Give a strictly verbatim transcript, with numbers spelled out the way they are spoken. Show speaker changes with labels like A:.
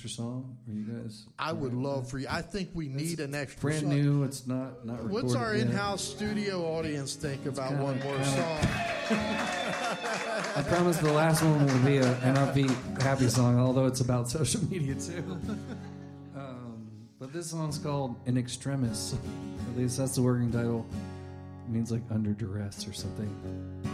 A: extra song? Are you guys?
B: I would love for you. I think we need an extra
A: brand
B: song.
A: new. It's not not recorded
B: What's our
A: yet.
B: in-house studio audience think about
A: kinda-
B: one more
A: kinda-
B: song?
A: I promise the last one will be a, an upbeat, happy song, although it's about social media too. Um, but this song's called "In Extremis." At least that's the working title. It means like under duress or something.